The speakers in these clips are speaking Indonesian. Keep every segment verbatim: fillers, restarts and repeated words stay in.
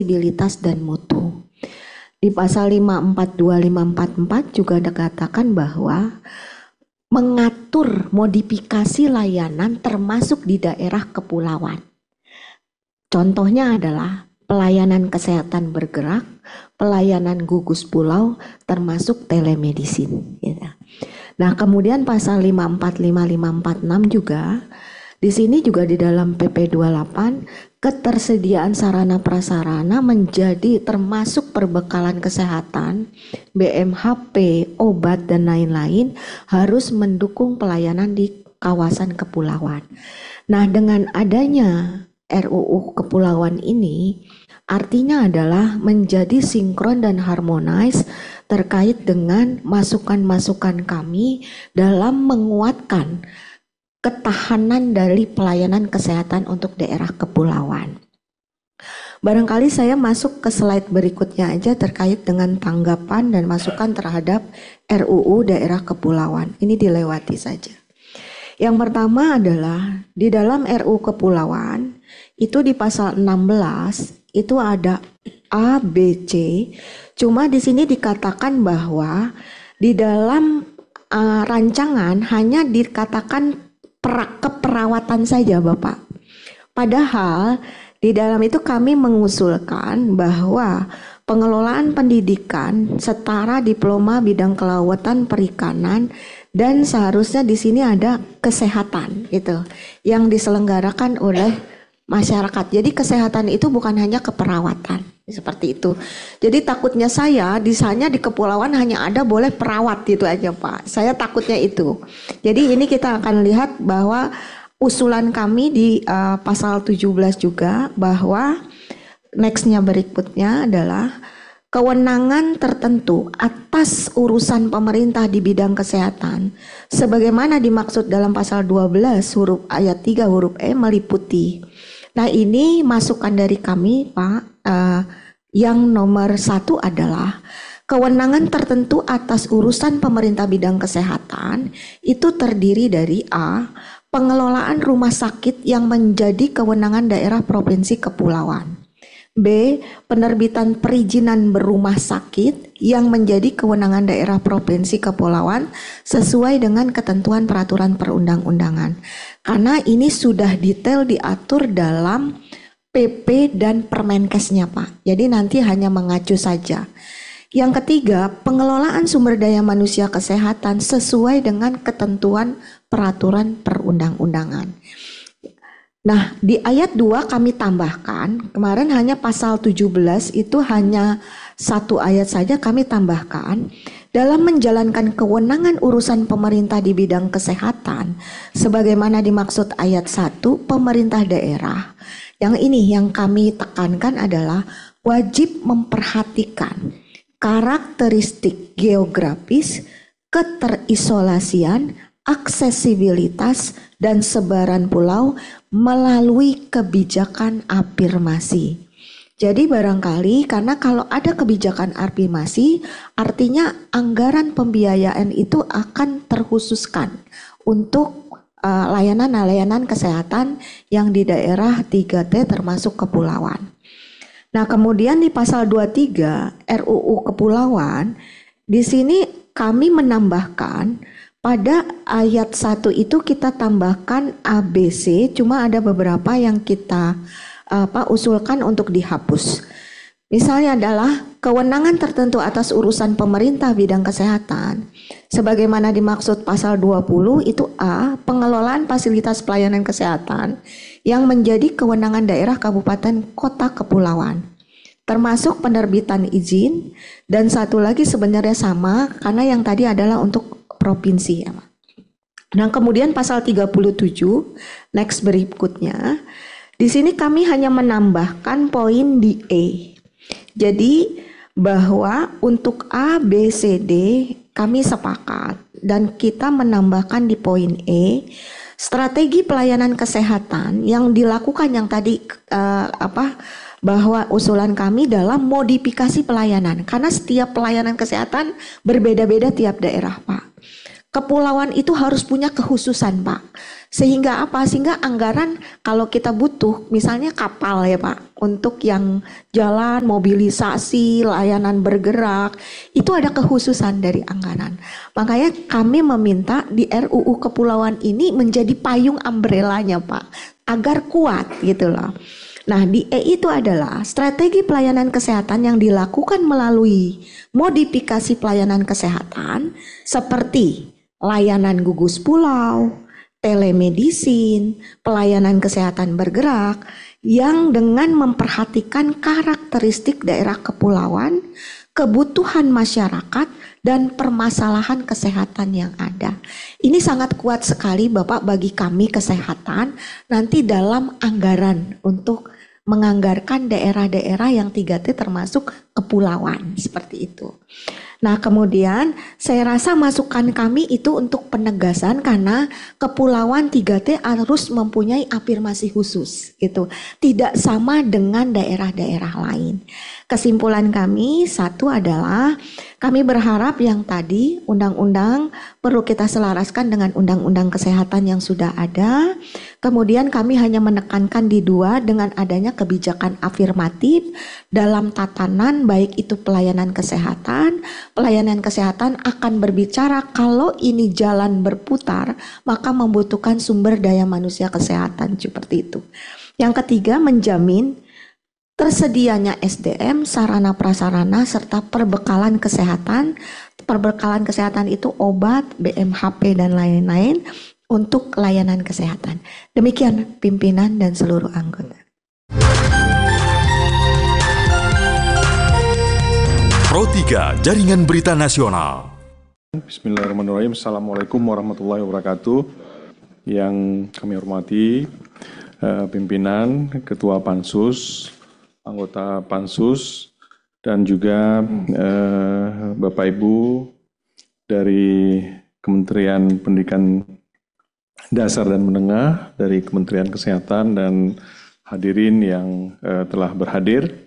aksesibilitas dan mutu. Di pasal lima empat dua lima empat empat juga dikatakan bahwa mengatur modifikasi layanan termasuk di daerah kepulauan. Contohnya adalah pelayanan kesehatan bergerak, pelayanan gugus pulau, termasuk telemedicine. Nah, kemudian pasal lima empat lima lima empat enam juga, di sini juga di dalam P P dua puluh delapan, ketersediaan sarana prasarana menjadi termasuk perbekalan kesehatan, B M H P, obat, dan lain-lain harus mendukung pelayanan di kawasan kepulauan. Nah, dengan adanya R U U Kepulauan ini, artinya adalah menjadi sinkron dan harmonis terkait dengan masukan-masukan kami dalam menguatkan ketahanan dari pelayanan kesehatan untuk daerah kepulauan. Barangkali saya masuk ke slide berikutnya aja terkait dengan tanggapan dan masukan terhadap R U U daerah kepulauan. Ini dilewati saja. Yang pertama adalah di dalam R U U Kepulauan itu di pasal enam belas itu ada A, B, C. Cuma di sini dikatakan bahwa di dalam uh, rancangan hanya dikatakan per, keperawatan saja, Bapak. Padahal di dalam itu kami mengusulkan bahwa pengelolaan pendidikan setara diploma bidang kelautan perikanan dan seharusnya di sini ada kesehatan itu yang diselenggarakan oleh masyarakat. Jadi kesehatan itu bukan hanya keperawatan seperti itu. Jadi takutnya saya di sana di kepulauan hanya ada boleh perawat gitu aja, Pak. Saya takutnya itu. Jadi ini kita akan lihat bahwa usulan kami di uh, pasal tujuh belas juga bahwa nextnya berikutnya adalah kewenangan tertentu atas urusan pemerintah di bidang kesehatan sebagaimana dimaksud dalam pasal dua belas huruf ayat tiga huruf E meliputi. Nah, ini masukan dari kami, Pak. Uh, yang nomor satu adalah kewenangan tertentu atas urusan pemerintah bidang kesehatan itu terdiri dari A, pengelolaan rumah sakit yang menjadi kewenangan daerah provinsi kepulauan. B. Penerbitan perizinan berumah sakit yang menjadi kewenangan daerah provinsi kepulauan sesuai dengan ketentuan peraturan perundang-undangan. Karena ini sudah detail diatur dalam P P dan Permenkesnya, Pak. Jadi nanti hanya mengacu saja. Yang ketiga, pengelolaan sumber daya manusia kesehatan sesuai dengan ketentuan peraturan perundang-undangan. Nah, di ayat dua kami tambahkan, kemarin hanya pasal tujuh belas itu hanya satu ayat saja kami tambahkan, dalam menjalankan kewenangan urusan pemerintah di bidang kesehatan, sebagaimana dimaksud ayat satu, pemerintah daerah. Yang ini yang kami tekankan adalah wajib memperhatikan karakteristik geografis, keterisolasian, aksesibilitas, dan sebaran pulau melalui kebijakan afirmasi. Jadi barangkali karena kalau ada kebijakan afirmasi, artinya anggaran pembiayaan itu akan terkhususkan untuk uh, layanan-layanan kesehatan yang di daerah tiga T termasuk kepulauan. Nah, kemudian di pasal dua puluh tiga R U U Kepulauan, di sini kami menambahkan pada ayat satu itu kita tambahkan A B C, cuma ada beberapa yang kita apa usulkan untuk dihapus. Misalnya adalah kewenangan tertentu atas urusan pemerintah bidang kesehatan sebagaimana dimaksud pasal dua puluh itu A, pengelolaan fasilitas pelayanan kesehatan yang menjadi kewenangan daerah kabupaten kota kepulauan termasuk penerbitan izin, dan satu lagi sebenarnya sama karena yang tadi adalah untuk provinsi ya. Nah, kemudian pasal tiga puluh tujuh next berikutnya. Di sini kami hanya menambahkan poin di E. Jadi bahwa untuk A, B, C, D kami sepakat dan kita menambahkan di poin E strategi pelayanan kesehatan yang dilakukan yang tadi uh, apa bahwa usulan kami dalam modifikasi pelayanan karena setiap pelayanan kesehatan berbeda-beda tiap daerah, Pak. Kepulauan itu harus punya kekhususan, Pak. Sehingga apa? Sehingga anggaran kalau kita butuh, misalnya kapal ya Pak, untuk yang jalan, mobilisasi, layanan bergerak, itu ada kekhususan dari anggaran. Makanya kami meminta di R U U Kepulauan ini menjadi payung umbrellanya Pak, agar kuat gitu loh. Nah, di E itu adalah strategi pelayanan kesehatan yang dilakukan melalui modifikasi pelayanan kesehatan seperti layanan gugus pulau, telemedicine, pelayanan kesehatan bergerak yang dengan memperhatikan karakteristik daerah kepulauan, kebutuhan masyarakat, dan permasalahan kesehatan yang ada. Ini sangat kuat sekali Bapak bagi kami kesehatan nanti dalam anggaran untuk menganggarkan daerah-daerah yang tiga T termasuk kepulauan seperti itu. Nah kemudian saya rasa masukan kami itu untuk penegasan karena kepulauan tiga T harus mempunyai afirmasi khusus gitu. Tidak sama dengan daerah-daerah lain. Kesimpulan kami satu adalah kami berharap yang tadi undang-undang perlu kita selaraskan dengan undang-undang kesehatan yang sudah ada. Kemudian kami hanya menekankan di dua dengan adanya kebijakan afirmatif dalam tatanan baik itu pelayanan kesehatan. Pelayanan kesehatan akan berbicara kalau ini jalan berputar maka membutuhkan sumber daya manusia kesehatan seperti itu. Yang ketiga menjamin tersedianya S D M, sarana prasarana serta perbekalan kesehatan. Perbekalan kesehatan itu obat, B M H P dan lain-lain untuk layanan kesehatan. Demikian pimpinan dan seluruh anggota. Pro tiga Jaringan Berita Nasional. Bismillahirrahmanirrahim. Assalamualaikum warahmatullahi wabarakatuh. Yang kami hormati eh, pimpinan, Ketua Pansus, anggota Pansus, dan juga eh, Bapak Ibu dari Kementerian Pendidikan Dasar dan Menengah, dari Kementerian Kesehatan, dan hadirin yang eh, telah berhadir.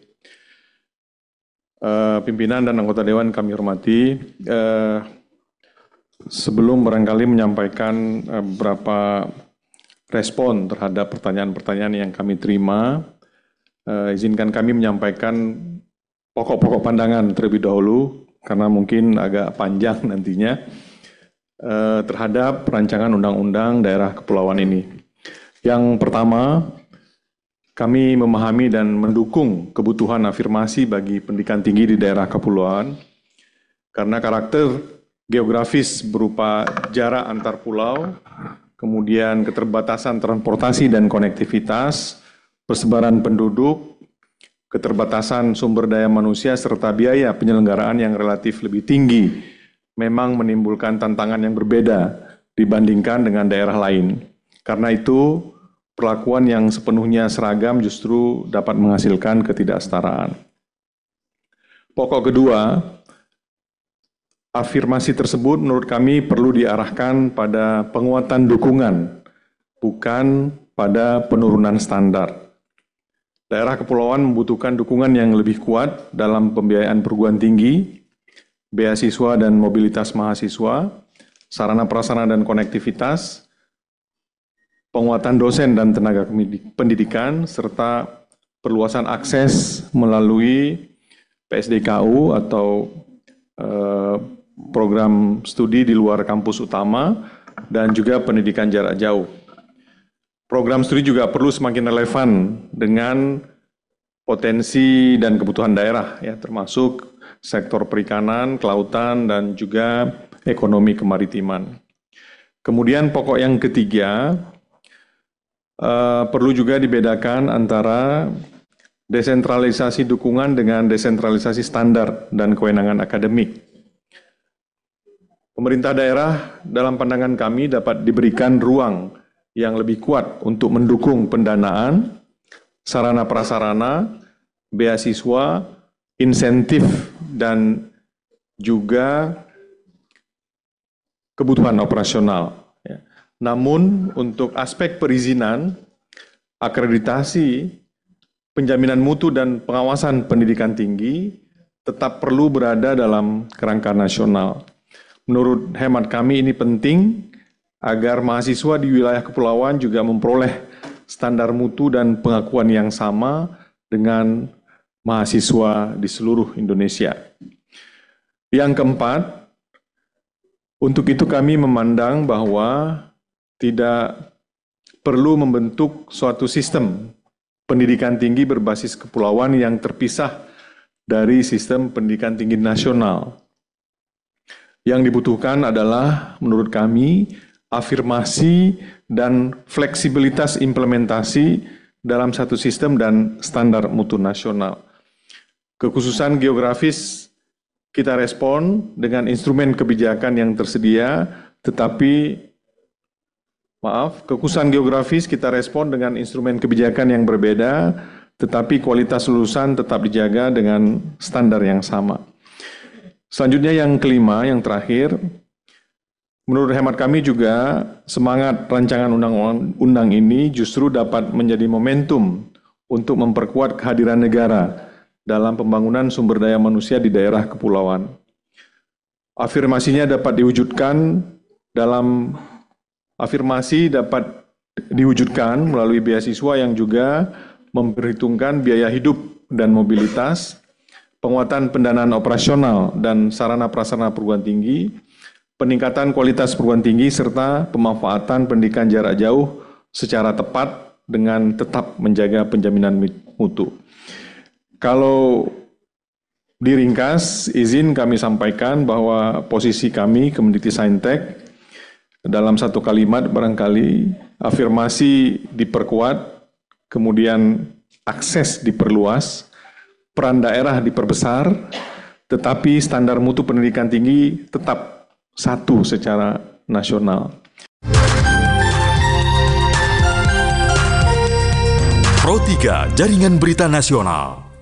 Uh, pimpinan dan anggota Dewan kami hormati, uh, sebelum barangkali menyampaikan uh, beberapa respon terhadap pertanyaan-pertanyaan yang kami terima, uh, izinkan kami menyampaikan pokok-pokok pandangan terlebih dahulu, karena mungkin agak panjang nantinya, uh, terhadap rancangan undang-undang daerah kepulauan ini. Yang pertama, kami memahami dan mendukung kebutuhan afirmasi bagi pendidikan tinggi di daerah kepulauan karena karakter geografis berupa jarak antar pulau, kemudian keterbatasan transportasi dan konektivitas, persebaran penduduk, keterbatasan sumber daya manusia, serta biaya penyelenggaraan yang relatif lebih tinggi memang menimbulkan tantangan yang berbeda dibandingkan dengan daerah lain. Karena itu, perlakuan yang sepenuhnya seragam justru dapat menghasilkan ketidaksetaraan. Pokok kedua, afirmasi tersebut menurut kami perlu diarahkan pada penguatan dukungan, bukan pada penurunan standar. Daerah kepulauan membutuhkan dukungan yang lebih kuat dalam pembiayaan perguruan tinggi, beasiswa dan mobilitas mahasiswa, sarana prasarana dan konektivitas, penguatan dosen dan tenaga pendidikan, serta perluasan akses melalui P S D K U atau eh, program studi di luar kampus utama, dan juga pendidikan jarak jauh. Program studi juga perlu semakin relevan dengan potensi dan kebutuhan daerah, ya, termasuk sektor perikanan, kelautan, dan juga ekonomi kemaritiman. Kemudian pokok yang ketiga, Uh, perlu juga dibedakan antara desentralisasi dukungan dengan desentralisasi standar dan kewenangan akademik. Pemerintah daerah dalam pandangan kami dapat diberikan ruang yang lebih kuat untuk mendukung pendanaan, sarana prasarana, beasiswa, insentif, dan juga kebutuhan operasional. Namun untuk aspek perizinan, akreditasi, penjaminan mutu dan pengawasan pendidikan tinggi tetap perlu berada dalam kerangka nasional. menurut hemat kami ini penting agar mahasiswa di wilayah kepulauan juga memperoleh standar mutu dan pengakuan yang sama dengan mahasiswa di seluruh Indonesia. Yang keempat, untuk itu kami memandang bahwa tidak perlu membentuk suatu sistem pendidikan tinggi berbasis kepulauan yang terpisah dari sistem pendidikan tinggi nasional. Yang dibutuhkan adalah, menurut kami, afirmasi dan fleksibilitas implementasi dalam satu sistem dan standar mutu nasional. Kekhususan geografis kita respon dengan instrumen kebijakan yang tersedia, tetapi maaf, kekhususan geografis kita respon dengan instrumen kebijakan yang berbeda, tetapi kualitas lulusan tetap dijaga dengan standar yang sama. Selanjutnya yang kelima, yang terakhir, menurut hemat kami juga semangat rancangan undang-undang ini justru dapat menjadi momentum untuk memperkuat kehadiran negara dalam pembangunan sumber daya manusia di daerah kepulauan. Afirmasinya dapat diwujudkan dalam afirmasi dapat diwujudkan melalui beasiswa yang juga memperhitungkan biaya hidup dan mobilitas, penguatan pendanaan operasional dan sarana prasarana perguruan tinggi, peningkatan kualitas perguruan tinggi, serta pemanfaatan pendidikan jarak jauh secara tepat dengan tetap menjaga penjaminan mutu. Kalau diringkas, izin kami sampaikan bahwa posisi kami, Kemendikti-Saintek, dalam satu kalimat barangkali, afirmasi diperkuat, kemudian akses diperluas, peran daerah diperbesar, tetapi standar mutu pendidikan tinggi tetap satu secara nasional. Pro tiga Jaringan Berita Nasional.